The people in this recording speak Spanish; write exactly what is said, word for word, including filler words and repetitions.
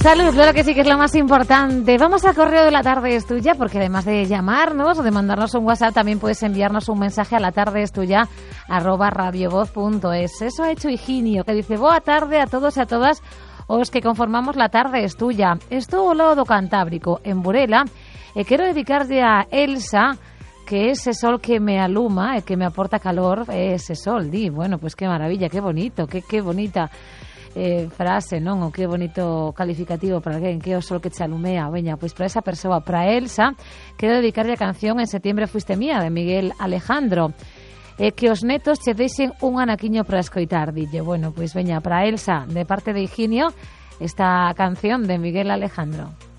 Salud, claro que sí, que es lo más importante. Vamos al correo de La Tarde es Tuya, porque además de llamarnos o de mandarnos un WhatsApp, también puedes enviarnos un mensaje a la tarde es tuya arroba radiovoz punto es. Eso ha hecho Higinio, que dice: boa tarde a todos e a todas os que conformamos La Tarde es Tuya. Estou ao lado do Cantábrico, en Burela, e quero dedicarlle a Elsa, que ese sol que me aluma e que me aporta calor, ese sol, di, bueno, pues qué maravilla, qué bonito, qué, qué bonita eh, frase, non? O que bonito calificativo para alguén, que o sol que te alumea. Veña, pois para esa persoa, para Elsa, quero dedicarlle a canción En setembro fuiste mía, de Miguel Alejandro. E que os netos che deixen un anaquiño para escoitar, dille. Bueno, pois veña, para Elsa, de parte de Higinio, esta canción de Miguel Alejandro.